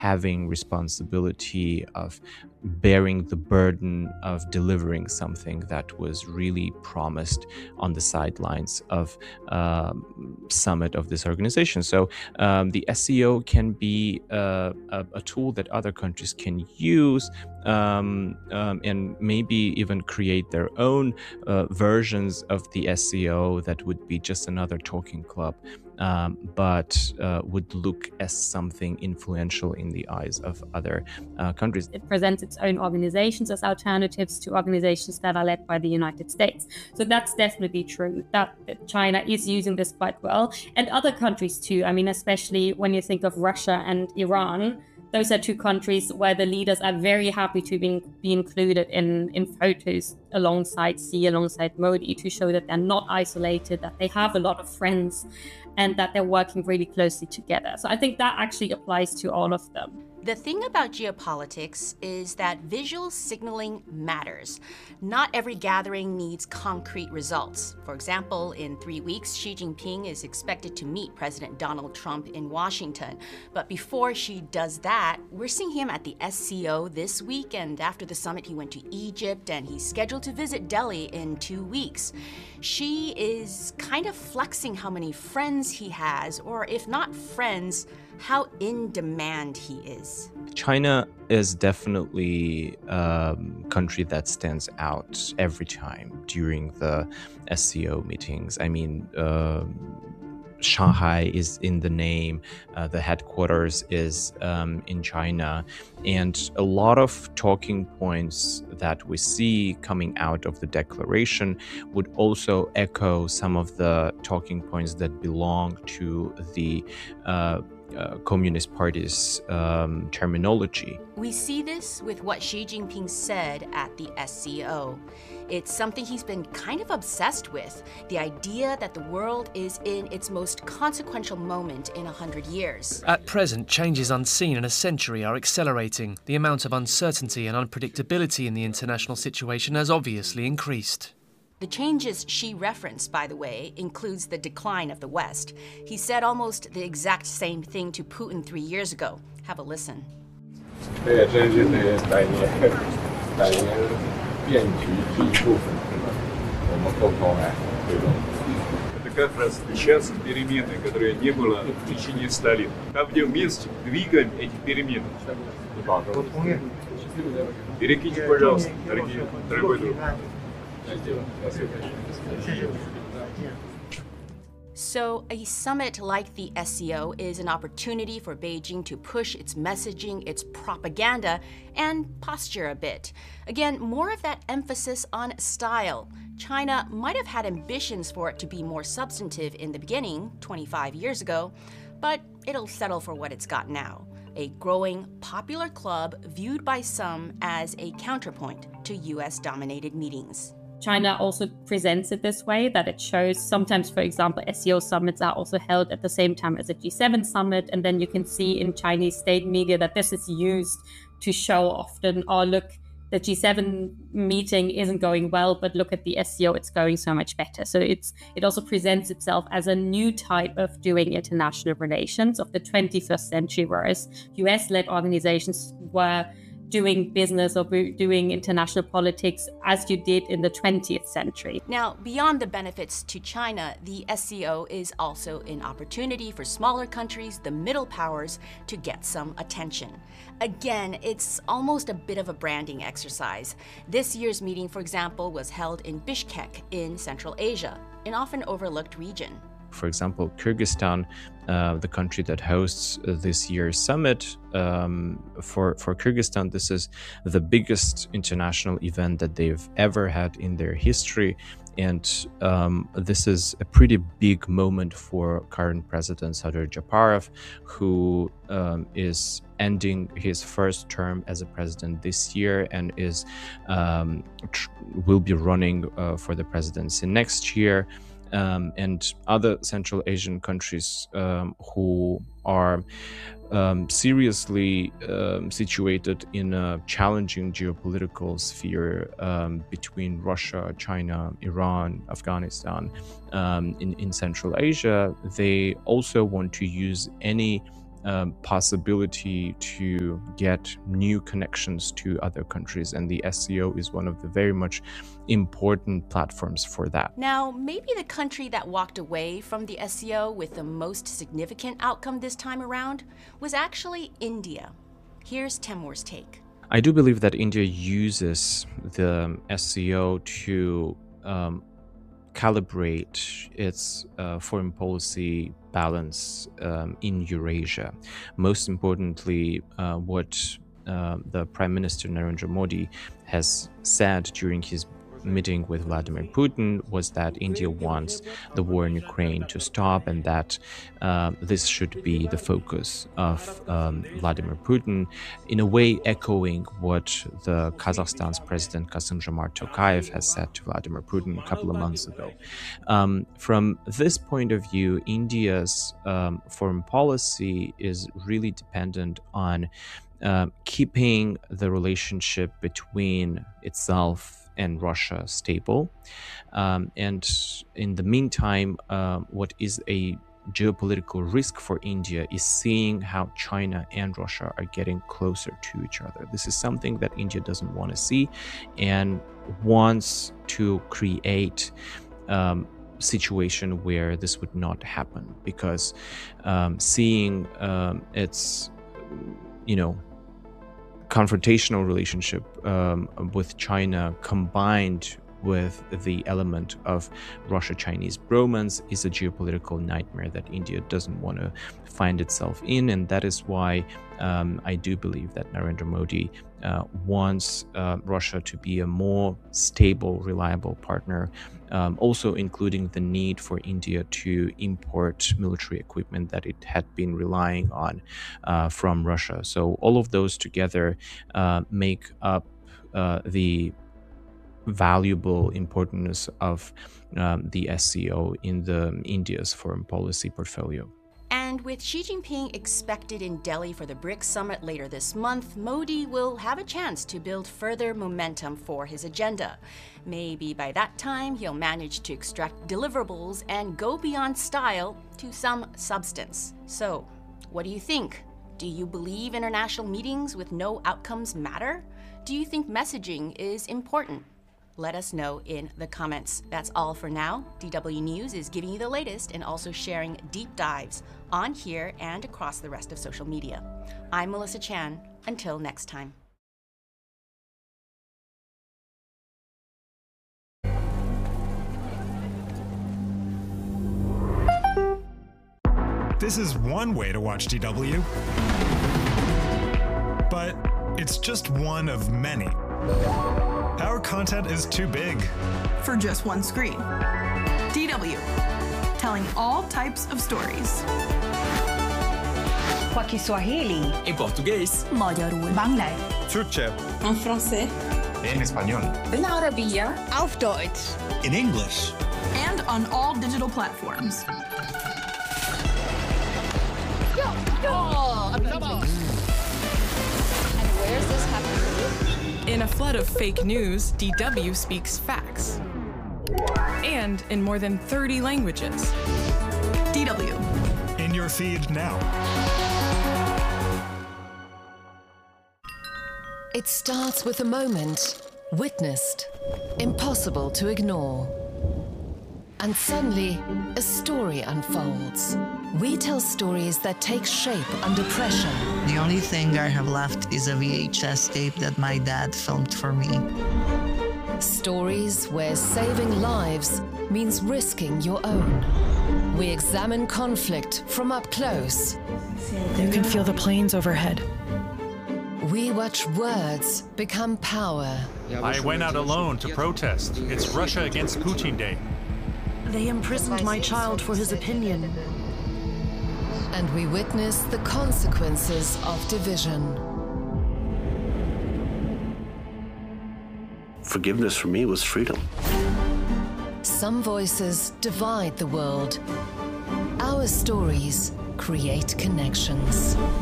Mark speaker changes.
Speaker 1: having responsibility of bearing the burden of delivering something that was really promised on the sidelines of summit of this organization. So the SCO can be a tool that other countries can use, and maybe even create their own versions of the SCO that would be just another talking club, but would look as something influential in the eyes of other countries.
Speaker 2: It presents its own organizations as alternatives to organizations that are led by the United States. So that's definitely true, that China is using this quite well, and other countries too. I mean, especially when you think of Russia and Iran, those are two countries where the leaders are very happy to be included in photos alongside Xi, alongside Modi, to show that they're not isolated, that they have a lot of friends, and that they're working really closely together. So I think that actually applies to all of them.
Speaker 3: The thing about geopolitics is that visual signaling matters. Not every gathering needs concrete results. For example, in 3 weeks, Xi Jinping is expected to meet President Donald Trump in Washington. But before Xi does that, we're seeing him at the SCO this week, and after the summit, he went to Egypt, and he's scheduled to visit Delhi in 2 weeks. Xi is kind of flexing how many friends he has, or if not friends, how in demand he is.
Speaker 1: China is definitely a country that stands out every time during the SCO meetings. I mean, Shanghai is in the name, the headquarters is in China, and a lot of talking points that we see coming out of the declaration would also echo some of the talking points that belong to the Communist Party's terminology.
Speaker 3: We see this with what Xi Jinping said at the SCO. It's something he's been kind of obsessed with, the idea that the world is in its most consequential moment in 100 years.
Speaker 4: At present, changes unseen in a century are accelerating. The amount of uncertainty and unpredictability in the international situation has obviously increased.
Speaker 3: The changes Xi referenced, by the way, includes the decline of the West. He said almost the exact same thing to Putin 3 years ago. Have a listen.
Speaker 5: 这也真是百年变局这一部分，我们共同来推动。Это как раз сейчас перемены, которые не было в течение 100 лет. Там, где вместе двигаем эти перемены. Перекиньте, пожалуйста, дорогой друг.
Speaker 3: So a summit like the SCO is an opportunity for Beijing to push its messaging, its propaganda, and posture a bit. Again, more of that emphasis on style. China might have had ambitions for it to be more substantive in the beginning, 25 years ago, but it'll settle for what it's got now. A growing, popular club viewed by some as a counterpoint to US-dominated meetings.
Speaker 2: China also presents it this way, that it shows sometimes, for example, SCO summits are also held at the same time as a G7 summit. And then you can see in Chinese state media that this is used to show often, oh, look, the G7 meeting isn't going well, but look at the SCO, it's going so much better. So it also presents itself as a new type of doing international relations of the 21st century, whereas US-led organizations were doing business or doing international politics as you did in the 20th century.
Speaker 3: Now, beyond the benefits to China, the SCO is also an opportunity for smaller countries, the middle powers, to get some attention. Again, it's almost a bit of a branding exercise. This year's meeting, for example, was held in Bishkek in Central Asia, an often overlooked region.
Speaker 1: For example, Kyrgyzstan, the country that hosts this year's summit, for Kyrgyzstan, this is the biggest international event that they've ever had in their history. And this is a pretty big moment for current President Sadyr Japarov, who is ending his first term as a president this year and will be running for the presidency next year. And other Central Asian countries who are seriously situated in a challenging geopolitical sphere between Russia, China, Iran, Afghanistan, in Central Asia, they also want to use any possibility to get new connections to other countries, and the SCO is one of the very much important platforms for that.
Speaker 3: Now, maybe the country that walked away from the SCO with the most significant outcome this time around was actually India. Here's Temur's take.
Speaker 1: I do believe that India uses the SCO to calibrate its foreign policy balance in Eurasia. Most importantly, what the Prime Minister Narendra Modi has said during his meeting with Vladimir Putin was that India wants the war in Ukraine to stop, and that this should be the focus of Vladimir Putin, in a way echoing what the Kazakhstan's President Kassym-Jomart Tokayev has said to Vladimir Putin a couple of months ago. From this point of view, India's foreign policy is really dependent on keeping the relationship between itself and Russia stable. And in the meantime, what is a geopolitical risk for India is seeing how China and Russia are getting closer to each other. This is something that India doesn't want to see and wants to create situation where this would not happen, because seeing its, confrontational relationship with China combined with the element of Russia-Chinese bromance is a geopolitical nightmare that India doesn't want to find itself in, and that is why I do believe that Narendra Modi wants Russia to be a more stable, reliable partner, also including the need for India to import military equipment that it had been relying on from Russia. So all of those together make up the valuable importance of the SCO in India's foreign policy portfolio.
Speaker 3: And with Xi Jinping expected in Delhi for the BRICS summit later this month, Modi will have a chance to build further momentum for his agenda. Maybe by that time, he'll manage to extract deliverables and go beyond style to some substance. So, what do you think? Do you believe international meetings with no outcomes matter? Do you think messaging is important? Let us know in the comments. That's all for now. DW News is giving you the latest and also sharing deep dives on here and across the rest of social media. I'm Melissa Chan. Until next time.
Speaker 6: This is one way to watch DW, but it's just one of many. Our content is too big
Speaker 7: for just one screen. DW, telling all types of stories.
Speaker 8: Kwa Kiswahili,
Speaker 9: em português,
Speaker 7: magyarul, Bangla,
Speaker 6: Türkçe,
Speaker 7: en français,
Speaker 6: en español,
Speaker 8: in Arabiya,
Speaker 7: auf Deutsch,
Speaker 6: in English,
Speaker 7: and on all digital platforms.
Speaker 8: Where's this happening?
Speaker 10: In a flood of fake news, DW speaks facts. And in more than 30 languages.
Speaker 7: DW.
Speaker 6: in your feed now.
Speaker 11: It starts with a moment, witnessed, impossible to ignore. And suddenly, a story unfolds. We tell stories that take shape under pressure.
Speaker 12: The only thing I have left is a VHS tape that my dad filmed for me.
Speaker 11: Stories where saving lives means risking your own. We examine conflict from up close.
Speaker 10: You can feel the planes overhead.
Speaker 11: We watch words become power.
Speaker 13: I went out alone to protest. It's Russia against Putin Day.
Speaker 14: They imprisoned my child for his opinion.
Speaker 11: And we witness the consequences of division.
Speaker 15: Forgiveness for me was freedom.
Speaker 11: Some voices divide the world. Our stories create connections.